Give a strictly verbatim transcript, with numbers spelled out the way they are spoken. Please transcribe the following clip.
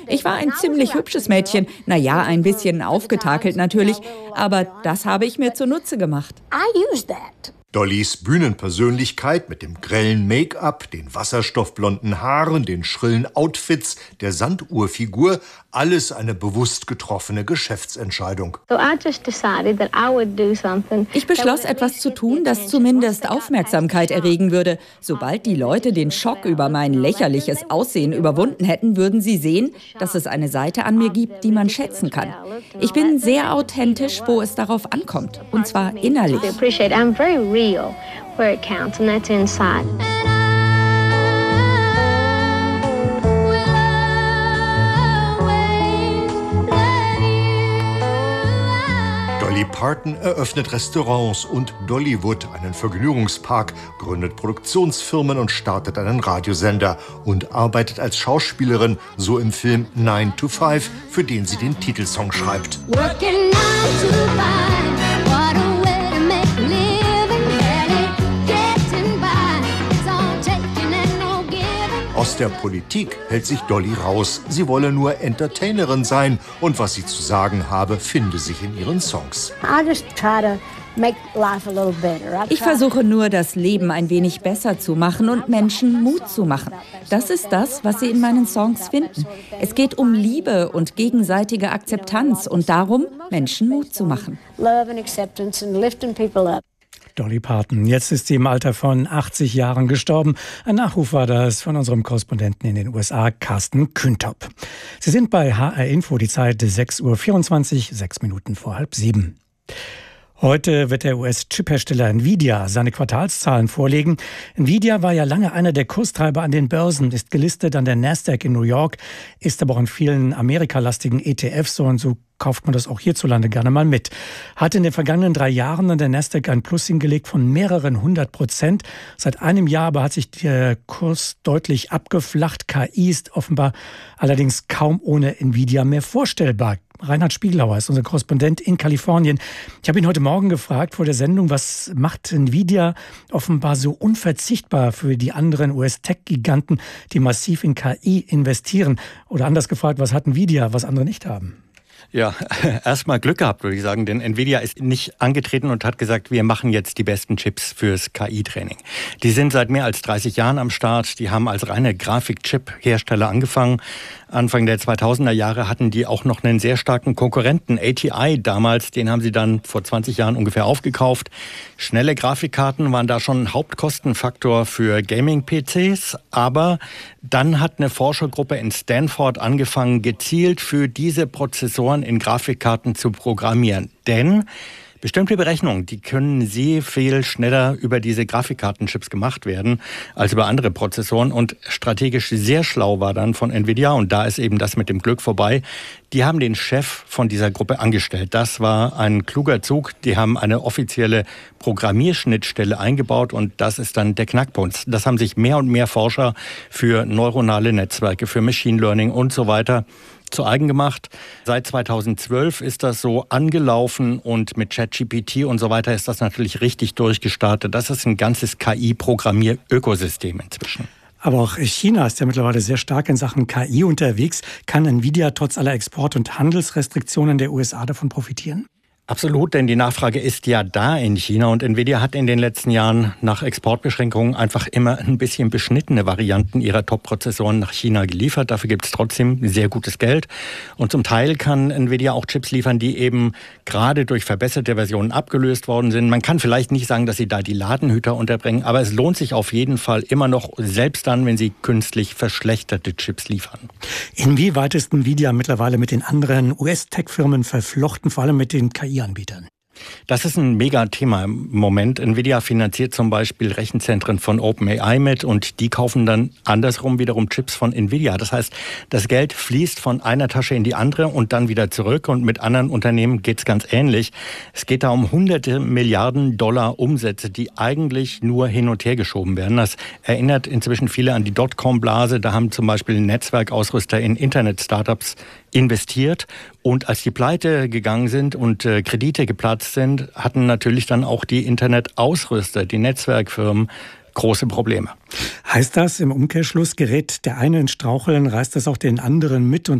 Ich war ein ziemlich hübsches Mädchen. Naja, ein bisschen aufgetakelt natürlich. Aber das habe ich mir zunutze gemacht. Dollys Bühnenpersönlichkeit mit dem grellen Make-up, den wasserstoffblonden Haaren, den schrillen Outfits, der Sanduhrfigur, alles eine bewusst getroffene Geschäftsentscheidung. Ich beschloss, etwas zu tun, das zumindest Aufmerksamkeit erregen würde. Sobald die Leute den Schock über mein lächerliches Aussehen überwunden hätten, würden sie sehen, dass es eine Seite an mir gibt, die man schätzen kann. Ich bin sehr authentisch, wo es darauf ankommt, und zwar innerlich. Where it counts, and that's inside. Dolly Parton eröffnet Restaurants und Dollywood, einen Vergnügungspark, gründet Produktionsfirmen und startet einen Radiosender und arbeitet als Schauspielerin, so im Film nine to five, für den sie den Titelsong schreibt. Working nine to five, what a way to make a living, barely getting by, it's all taking and no giving. Aus der Politik hält sich Dolly raus. Sie wolle nur Entertainerin sein und was sie zu sagen habe, finde sich in ihren Songs. I just try to make life a little better. Ich versuche nur, das Leben ein wenig besser zu machen und Menschen Mut zu machen. Das ist das, was Sie in meinen Songs finden. Es geht um Liebe und gegenseitige Akzeptanz und darum, Menschen Mut zu machen. Love and acceptance and lifting people up. Dolly Parton. Jetzt ist sie im Alter von achtzig Jahren gestorben. Ein Nachruf war das von unserem Korrespondenten in den U S A, Carsten Küntop. Sie sind bei H R Info, die Zeit sechs Uhr vierundzwanzig, sechs Minuten vor halb sieben. Heute wird der U S-Chiphersteller Nvidia seine Quartalszahlen vorlegen. Nvidia war ja lange einer der Kurstreiber an den Börsen, ist gelistet an der Nasdaq in New York, ist aber auch in vielen amerikalastigen E T Fs so und so kauft man das auch hierzulande gerne mal mit. Hat in den vergangenen drei Jahren an der Nasdaq ein Plus hingelegt von mehreren hundert Prozent. Seit einem Jahr aber hat sich der Kurs deutlich abgeflacht. K I ist offenbar allerdings kaum ohne Nvidia mehr vorstellbar. Reinhard Spiegelhauer ist unser Korrespondent in Kalifornien. Ich habe ihn heute Morgen gefragt vor der Sendung, was macht Nvidia offenbar so unverzichtbar für die anderen U S-Tech-Giganten, die massiv in K I investieren? Oder anders gefragt, was hat Nvidia, was andere nicht haben? Ja, erstmal Glück gehabt, würde ich sagen, denn Nvidia ist nicht angetreten und hat gesagt, wir machen jetzt die besten Chips fürs K I-Training. Die sind seit mehr als dreißig Jahren am Start, die haben als reine Grafik-Chip-Hersteller angefangen. Anfang der zweitausender Jahre hatten die auch noch einen sehr starken Konkurrenten, A T I damals, den haben sie dann vor zwanzig Jahren ungefähr aufgekauft. Schnelle Grafikkarten waren da schon ein Hauptkostenfaktor für Gaming-P Cs, aber dann hat eine Forschergruppe in Stanford angefangen, gezielt für diese Prozessoren in Grafikkarten zu programmieren. Denn bestimmte Berechnungen, die können sehr viel schneller über diese Grafikkartenchips gemacht werden als über andere Prozessoren. Und strategisch sehr schlau war dann von Nvidia, und da ist eben das mit dem Glück vorbei, die haben den Chef von dieser Gruppe angestellt. Das war ein kluger Zug. Die haben eine offizielle Programmierschnittstelle eingebaut und das ist dann der Knackpunkt. Das haben sich mehr und mehr Forscher für neuronale Netzwerke, für Machine Learning und so weiter zu eigen gemacht. Seit zweitausendzwölf ist das so angelaufen und mit ChatGPT und so weiter ist das natürlich richtig durchgestartet. Das ist ein ganzes K I-Programmier-Ökosystem inzwischen. Aber auch China ist ja mittlerweile sehr stark in Sachen K I unterwegs. Kann Nvidia trotz aller Export- und Handelsrestriktionen der U S A davon profitieren? Absolut, denn die Nachfrage ist ja da in China und Nvidia hat in den letzten Jahren nach Exportbeschränkungen einfach immer ein bisschen beschnittene Varianten ihrer Top-Prozessoren nach China geliefert. Dafür gibt es trotzdem sehr gutes Geld und zum Teil kann Nvidia auch Chips liefern, die eben gerade durch verbesserte Versionen abgelöst worden sind. Man kann vielleicht nicht sagen, dass sie da die Ladenhüter unterbringen, aber es lohnt sich auf jeden Fall immer noch, selbst dann, wenn sie künstlich verschlechterte Chips liefern. Inwieweit ist Nvidia mittlerweile mit den anderen U S-Tech-Firmen verflochten, vor allem mit den K I Anbietern? Das ist ein Mega-Thema im Moment. Nvidia finanziert zum Beispiel Rechenzentren von OpenAI mit und die kaufen dann andersrum wiederum Chips von Nvidia. Das heißt, das Geld fließt von einer Tasche in die andere und dann wieder zurück und mit anderen Unternehmen geht es ganz ähnlich. Es geht da um hunderte Milliarden Dollar Umsätze, die eigentlich nur hin und her geschoben werden. Das erinnert inzwischen viele an die Dotcom-Blase. Da haben zum Beispiel Netzwerkausrüster in Internet-Startups investiert und als die pleite gegangen sind und äh, Kredite geplatzt sind, hatten natürlich dann auch die Internetausrüster, die Netzwerkfirmen, große Probleme. Heißt das im Umkehrschluss, gerät der eine ins Straucheln, reißt das auch den anderen mit und